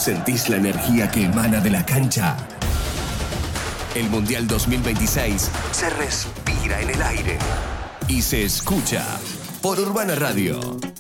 ¿Sentís la energía que emana de la cancha? El Mundial 2026 se respira en el aire y se escucha por Urbana Radio.